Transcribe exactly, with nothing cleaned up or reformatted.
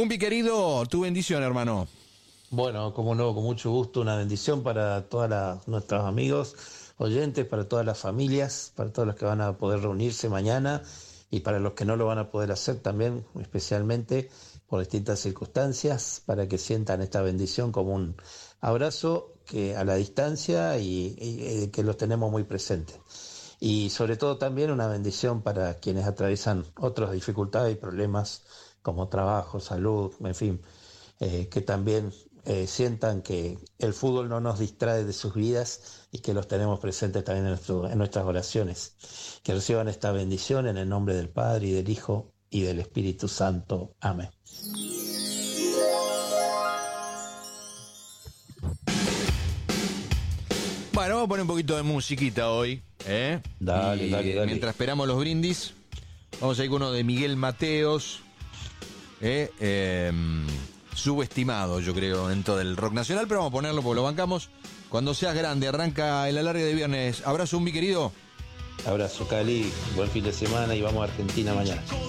Un mi querido, tu bendición, hermano. Bueno, como no, con mucho gusto, una bendición para todos nuestros amigos, oyentes, para todas las familias, para todos los que van a poder reunirse mañana y para los que no lo van a poder hacer también, especialmente por distintas circunstancias, para que sientan esta bendición como un abrazo que a la distancia y, y, y que los tenemos muy presentes. Y sobre todo también una bendición para quienes atraviesan otras dificultades y problemas como trabajo, salud, en fin, eh, que también eh, sientan que el fútbol no nos distrae de sus vidas y que los tenemos presentes también en, nuestro, en nuestras oraciones. Que reciban esta bendición en el nombre del Padre y del Hijo y del Espíritu Santo. Amén. Bueno, vamos a poner un poquito de musiquita hoy, ¿eh? Dale, y dale, dale. Mientras esperamos los brindis, vamos a ir con uno de Miguel Mateos, ¿eh? Eh, subestimado, yo creo, dentro del rock nacional, pero vamos a ponerlo porque lo bancamos. Cuando seas grande, arranca el alargue de viernes. Abrazo, mi querido. Abrazo, Cali, buen fin de semana y vamos a Argentina mañana.